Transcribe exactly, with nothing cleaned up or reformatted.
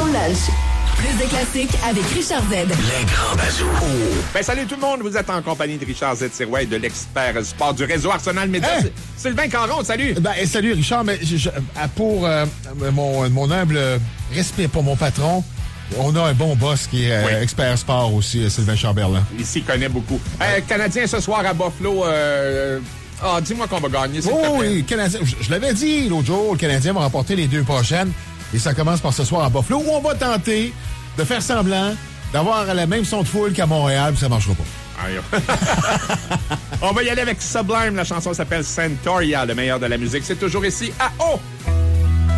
lunch. Plus de classiques avec Richard Z. Les grands bazous. Oh. Ben, salut tout le monde. Vous êtes en compagnie de Richard Z. Sirois et de l'expert sport du réseau Arsenal Média. Hein? Sylvain Caron, salut. Ben, salut Richard. Mais je, je, pour euh, mon, mon humble respect pour mon patron, on a un bon boss qui est euh, oui. expert sport aussi, Sylvain Chamberlain. Il s'y connaît beaucoup. Euh, Canadien ce soir à Buffalo. Euh... Ah, oh, dis-moi qu'on va gagner. Oh oui, Canadien. Je, je l'avais dit l'autre jour, le Canadien va remporter les deux prochaines. Et ça commence par ce soir à Buffalo, où on va tenter de faire semblant d'avoir la même son de foule qu'à Montréal, puis ça marchera pas. On va y aller avec Sublime. La chanson s'appelle Centauria, le meilleur de la musique. C'est toujours ici à O.